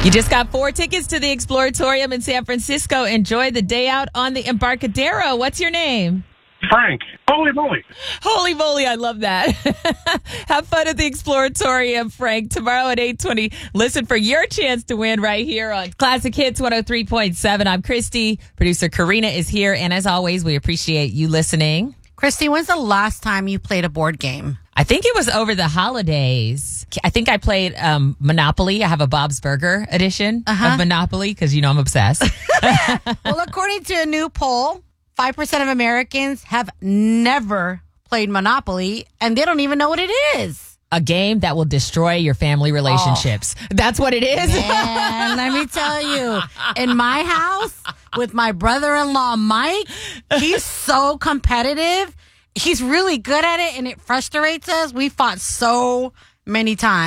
You just got 4 tickets to the Exploratorium in San Francisco. Enjoy the day out on the Embarcadero. What's your name? Frank. Holy moly. Holy moly, I love that. Have fun at the Exploratorium, Frank. Tomorrow at 8:20. Listen for your chance to win right here on Classic Hits 103.7. I'm Christy. Producer Karina is here. And as always, we appreciate you listening. Christy, when's the last time you played a board game? I think it was over the holidays. I think I played Monopoly. I have a Bob's Burger edition of Monopoly because, I'm obsessed. Well, according to a new poll, 5% of Americans have never played Monopoly, and they don't even know what it is. A game that will destroy your family relationships. That's what it is. And let me tell you, in my house with my brother-in-law, Mike, he's so competitive. He's really good at it, and it frustrates us. We fought so many times.